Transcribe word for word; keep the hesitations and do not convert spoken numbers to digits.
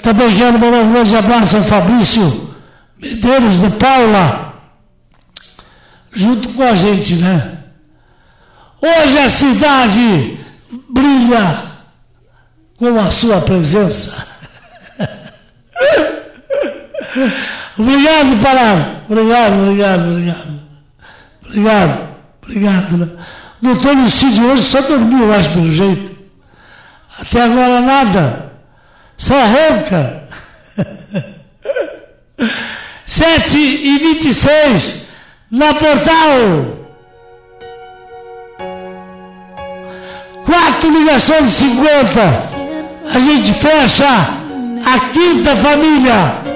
Também quero mandar um grande abraço ao Fabrício Medeiros de Paula, junto com a gente, né? Hoje a cidade brilha com a sua presença. Obrigado, Pará. Obrigado, obrigado, obrigado. Obrigado, obrigado. Doutor Lucídio hoje só dormiu, eu acho, pelo jeito. Até agora nada. Só ronca. sete e vinte e seis na Portal. Quatro ligações de cinquenta. A gente fecha a quinta família.